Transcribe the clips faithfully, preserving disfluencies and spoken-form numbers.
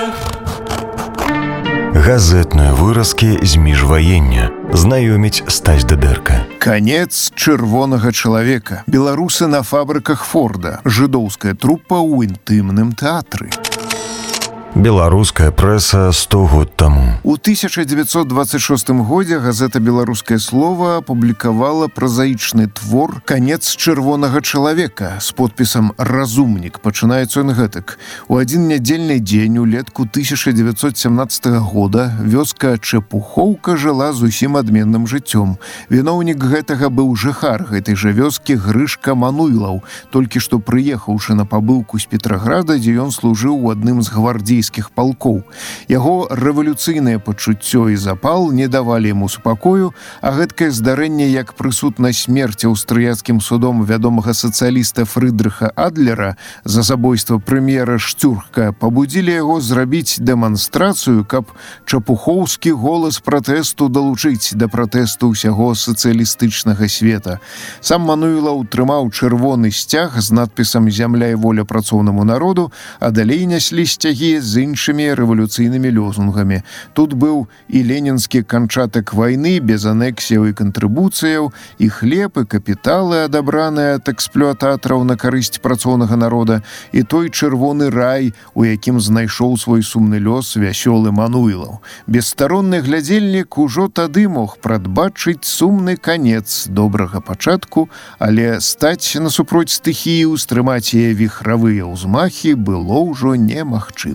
Газетныя выразкі з міжваення. Знаёміць Стась Дыдэрка. Канец чырвонага чалавека. Беларусы на фабрыках Форда. Жыдоўская трупа ў інтымным тэатры. Беларуская прэса сто год таму. У тысяча дзевяцьсот дваццаць шостым годзе газета «Беларускае слово» апублікавала празаічны твор «Канец чырвонага чалавека» з подпісам «Разумнік». Пачынаецца ён гэтак. У адзін нядзельны дзень улетку тысяча дзевяцьсот сямнаццатага года вёска Чэпухоўка жыла зусім адменным жыццём. Віноўнік гэтага быў жыхар гэтай жа вёскі Грышка Мануйлаў, толькі што прыехаўшы на пабыўку з Петраграда, дзе ён служыў у адным з гвардзейскіх палкоў. Яго рэвалюцыйнае пачуццё і запал не давалі яму супакою, а гэткае здарэнне, як прысуд на смерць аўстрыяцкім судом вядомага сацыяліста Фрыдрыха Адлера за забойства прэм'ера Штюрка, пабудзілі яго зрабіць дэманстрацыю, каб чапухоўскі голас пратэсту далучыць да пратэсту ўсяго сацыялістычнага света. Сам Мануйлаў трымаў чырвоны сцяг з надпісам «Зямля і воля працоўнаму народу», а далей няслі сцягі з іншымі рэвалюцыйнымі лёзунгамі. Тут быў і ленінскі канчатак вайны без анексіяў і кантрыбуцыяў, і хлеб, і капіталы, адабраныя ад эксплуататараў на карысць працоўнага народа, і той чырвоны рай, у якім знайшоў свой сумны лёс вясёлы Мануйлаў. Бесстаронны глядзельнік ужо тады мог прадбачыць сумны канец добрага пачатку, але стаць насупроць стыхіі, устрымаць яе віхравыя ўзмахі было ўжо немагчыма.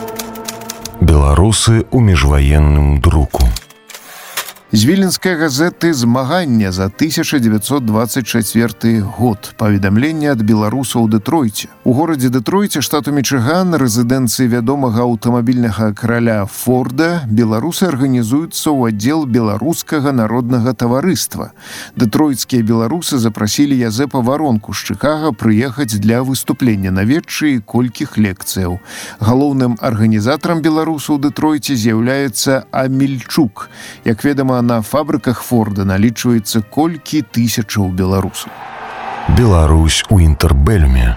Беларусы ў міжваенным друку. З віленскай газеты «Змагання» за тысяча дзевяцьсот дваццаць чацвёрты год. Паведамленне ад беларусаў у Дэтройце. У горадзе Дэтройце, штату Мічыган, рэзідэнцыі вядомага аўтамабільнага караля Форда, беларусы арганізуюцца ў аддзел беларускага народнага таварыства. Дэтройцкія беларусы запрасілі Язэпа Варонку з Чыкага прыехаць для выступлення на вечы і колькіх лекцыяў. Галоўным арганізатарам беларусаў у Дэтройце з'яўляецца Амельчук. Як вядома, на фабрыках Форда налічваецца колькі тысячаў беларусаў. Беларусь у інтэрбэльме.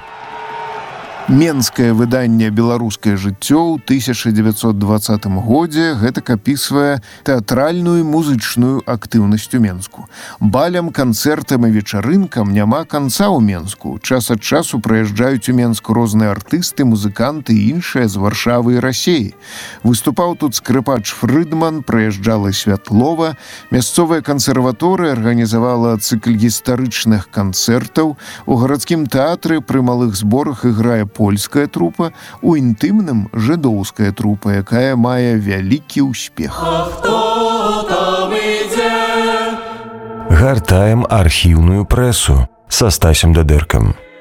Менскае выданне «Беларускае жыццё» ў тысяча дзевяцьсот дваццатым годзе гэтак апісвае тэатральную і музычную актыўнасць у Менску. Балям, канцэртам і вечарынкам няма канца ў Менску. Час ад часу прыязджаюць у Менску розныя артысты, музыканты і іншыя з Варшавы і Расеі. Выступаў тут скрыпач Фрыдман, прыязджала Святлова. Мясцовая кансерваторыя арганізавала цыкль гістарычных канцэртаў. У гарадскім тэатры пры малых зборах іграе польская трупа, у інтымным жыдоўская трупа, якая мае вялікі ўспех. Гартаем архіўную прэсу са Стасем Дыдэркам.